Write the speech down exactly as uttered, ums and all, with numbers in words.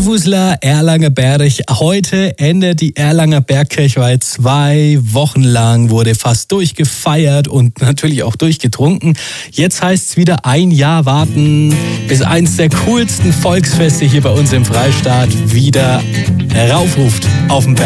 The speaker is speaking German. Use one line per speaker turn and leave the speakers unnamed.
Viertelfusler, Erlanger Berg. Heute endet die Erlanger Bergkirchweih. Zwei Wochen lang wurde fast durchgefeiert und natürlich auch durchgetrunken. Jetzt heißt es wieder ein Jahr warten, bis eins der coolsten Volksfeste hier bei uns im Freistaat wieder raufruft auf den Berg.